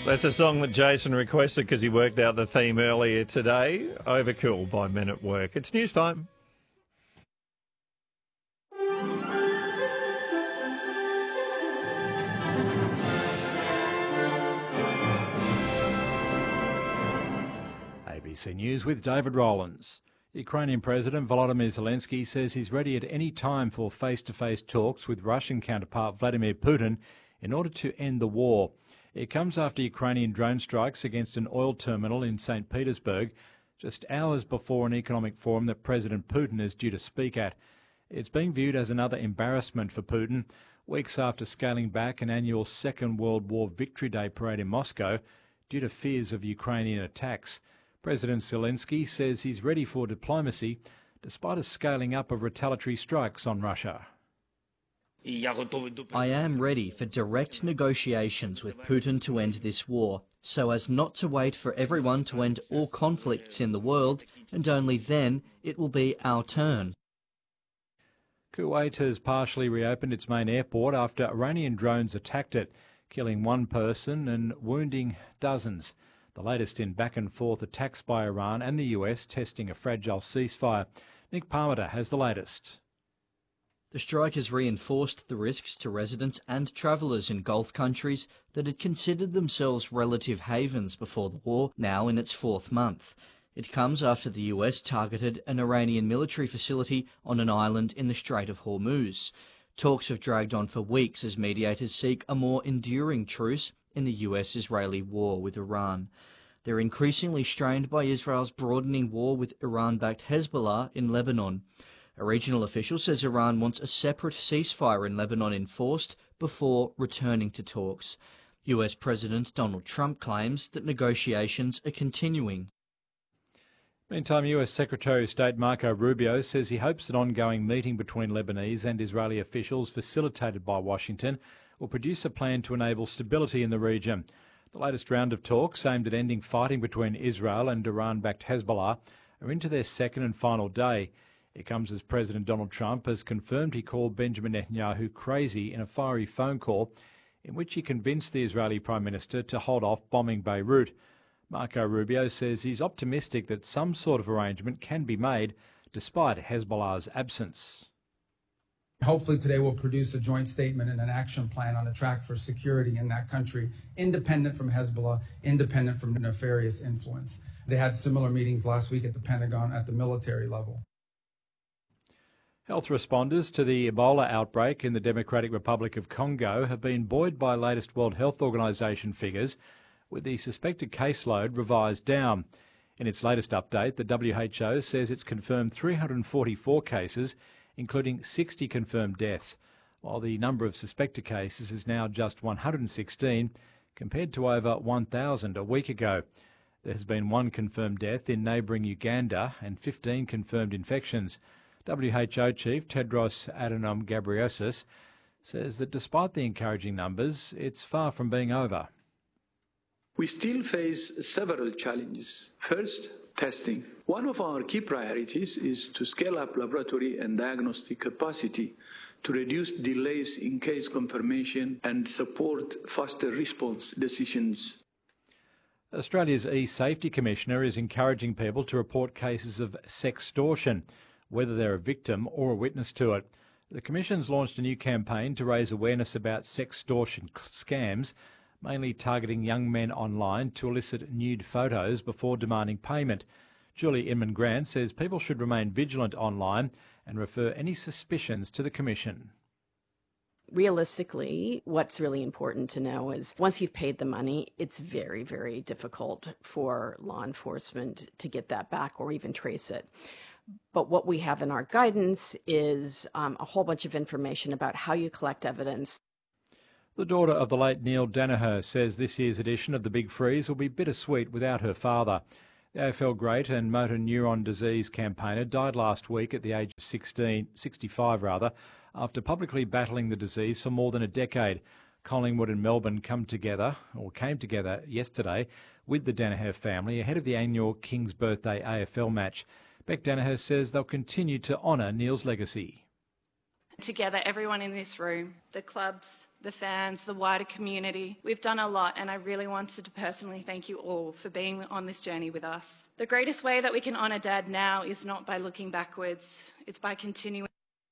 That's a song that Jason requested because he worked out the theme earlier today. Overkill by Men at Work. It's news time. ABC News with David Rowlands. Ukrainian President Volodymyr Zelensky says he's ready at any time for face-to-face talks with Russian counterpart Vladimir Putin in order to end the war. It comes after Ukrainian drone strikes against an oil terminal in St. Petersburg, just hours before an economic forum that President Putin is due to speak at. It's being viewed as another embarrassment for Putin, weeks after scaling back an annual Second World War Victory Day parade in Moscow due to fears of Ukrainian attacks. President Zelensky says he's ready for diplomacy, despite a scaling up of retaliatory strikes on Russia. I am ready for direct negotiations with Putin to end this war, so as not to wait for everyone to end all conflicts in the world, and only then it will be our turn. Kuwait has partially reopened its main airport after Iranian drones attacked it, killing one person and wounding dozens. The latest in back-and-forth attacks by Iran and the US testing a fragile ceasefire. Nick Parmenter has the latest. The strike has reinforced the risks to residents and travellers in Gulf countries that had considered themselves relative havens before the war, now in its fourth month. It comes after the US targeted an Iranian military facility on an island in the Strait of Hormuz. Talks have dragged on for weeks as mediators seek a more enduring truce in the US-Israeli war with Iran. They're increasingly strained by Israel's broadening war with Iran-backed Hezbollah in Lebanon. A regional official says Iran wants a separate ceasefire in Lebanon enforced before returning to talks. US President Donald Trump claims that negotiations are continuing. Meantime, US Secretary of State Marco Rubio says he hopes an ongoing meeting between Lebanese and Israeli officials facilitated by Washington will produce a plan to enable stability in the region. The latest round of talks aimed at ending fighting between Israel and Iran-backed Hezbollah are into their second and final day. It comes as President Donald Trump has confirmed he called Benjamin Netanyahu crazy in a fiery phone call in which he convinced the Israeli Prime Minister to hold off bombing Beirut. Marco Rubio says he's optimistic that some sort of arrangement can be made despite Hezbollah's absence. Hopefully today we'll produce a joint statement and an action plan on a track for security in that country, independent from Hezbollah, independent from nefarious influence. They had similar meetings last week at the Pentagon at the military level. Health responders to the Ebola outbreak in the Democratic Republic of Congo have been buoyed by latest World Health Organization figures, with the suspected caseload revised down. In its latest update, the WHO says it's confirmed 344 cases, including 60 confirmed deaths, while the number of suspected cases is now just 116, compared to over 1,000 a week ago. There has been one confirmed death in neighbouring Uganda and 15 confirmed infections. WHO Chief Tedros Adhanom Ghebreyesus says that despite the encouraging numbers, it's far from being over. We still face several challenges. First, testing. One of our key priorities is to scale up laboratory and diagnostic capacity to reduce delays in case confirmation and support faster response decisions. Australia's E-Safety Commissioner is encouraging people to report cases of sextortion, whether they're a victim or a witness to it. The Commission's launched a new campaign to raise awareness about sextortion scams, mainly targeting young men online to elicit nude photos before demanding payment. Julie Inman-Grant says people should remain vigilant online and refer any suspicions to the Commission. Realistically, what's really important to know is once you've paid the money, it's very, very difficult for law enforcement to get that back or even trace it. But what we have in our guidance is a whole bunch of information about how you collect evidence. The daughter of the late Neil Daniher says this year's edition of The Big Freeze will be bittersweet without her father. The AFL great and motor neuron disease campaigner died last week at the age of 65 after publicly battling the disease for more than a decade. Collingwood and Melbourne came together yesterday with the Daniher family ahead of the annual King's Birthday AFL match. Beck Daniher says they'll continue to honour Neil's legacy. Together, everyone in this room, the clubs, the fans, the wider community, we've done a lot, and I really wanted to personally thank you all for being on this journey with us. The greatest way that we can honour Dad now is not by looking backwards, it's by continuing.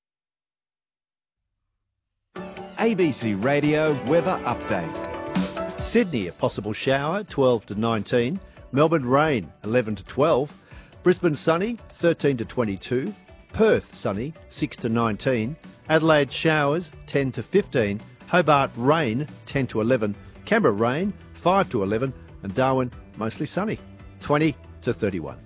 ABC Radio Weather Update. Sydney, a possible shower, 12 to 19. Melbourne, rain, 11 to 12. Brisbane, sunny, 13 to 22. Perth, sunny, 6 to 19. Adelaide, showers, 10 to 15. Hobart, rain, 10 to 11. Canberra, rain, 5 to 11. And Darwin, mostly sunny, 20 to 31.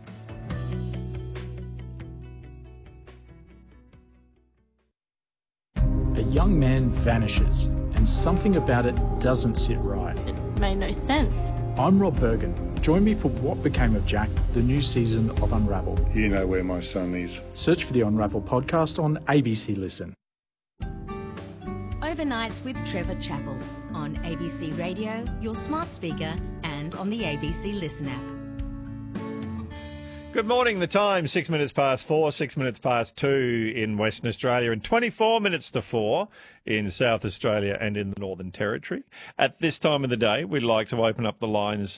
A young man vanishes, and something about it doesn't sit right. It made no sense. I'm Rob Bergen. Join me for What Became of Jack, the new season of Unravel. You know where my son is. Search for the Unravel podcast on ABC Listen. Overnights with Trevor Chappell on ABC Radio, your smart speaker, and on the ABC Listen app. Good morning. The time, 6 minutes past 4, 6 minutes past 2 in Western Australia and 24 minutes to 4 in South Australia and in the Northern Territory. At this time of the day, we'd like to open up the lines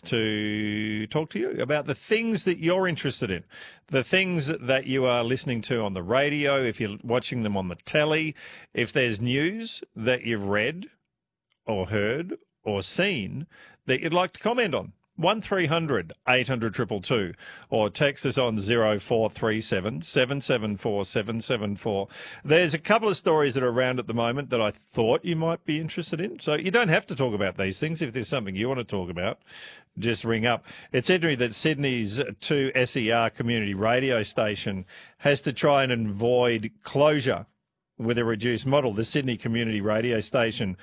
to talk to you about the things that you're interested in, the things that you are listening to on the radio, if you're watching them on the telly, if there's news that you've read or heard or seen that you'd like to comment on. 1300 800 222 or text us on 0437 774 774. There's a couple of stories that are around at the moment that I thought you might be interested in. So you don't have to talk about these things. If there's something you want to talk about, just ring up. It's interesting that Sydney's 2SER community radio station has to try and avoid closure with a reduced model. The Sydney community radio station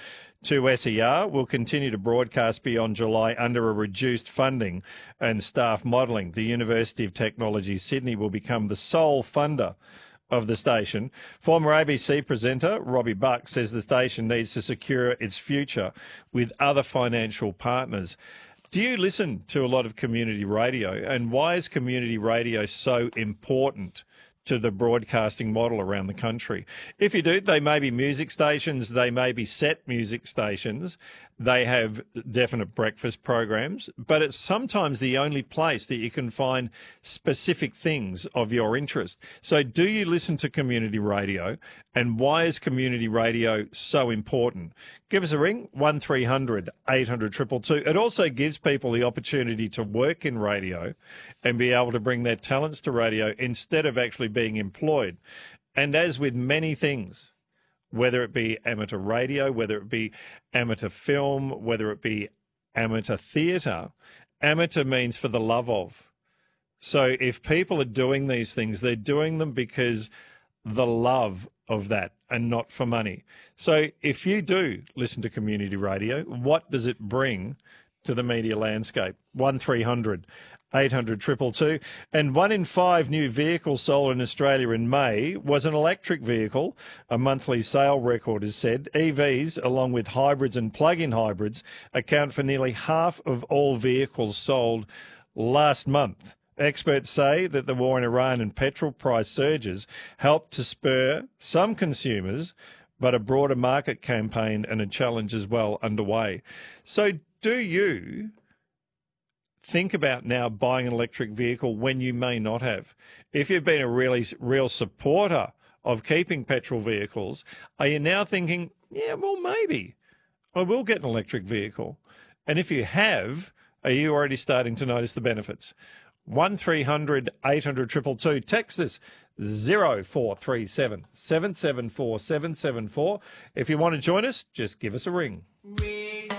2SER will continue to broadcast beyond July under a reduced funding and staff modelling. The University of Technology Sydney will become the sole funder of the station. Former ABC presenter Robbie Buck says the station needs to secure its future with other financial partners. Do you listen to a lot of community radio, and why is community radio so important to the broadcasting model around the country? If you do, they may be music stations, they may be set music stations, they have definite breakfast programs, but it's sometimes the only place that you can find specific things of your interest. So do you listen to community radio, and why is community radio so important? Give us a ring, 1300 800 222. It also gives people the opportunity to work in radio and be able to bring their talents to radio instead of actually being employed. And as with many things, whether it be amateur radio, whether it be amateur film, whether it be amateur theatre, amateur means for the love of. So if people are doing these things, they're doing them because the love of that and not for money. So if you do listen to community radio, what does it bring to the media landscape? 1300 800 222. And 1 in 5 new vehicles sold in Australia in May was an electric vehicle. A monthly sale record is said. EVs, along with hybrids and plug-in hybrids, account for nearly half of all vehicles sold last month. Experts say that the war in Iran and petrol price surges helped to spur some consumers, but a broader market campaign and a challenge as well underway. So do you think about now buying an electric vehicle when you may not have? If you've been a real supporter of keeping petrol vehicles, are you now thinking, yeah, well, maybe I will get an electric vehicle? And if you have, are you already starting to notice the benefits? 1300 800 222. Text us 0437 774 774. If you want to join us, just give us a ring.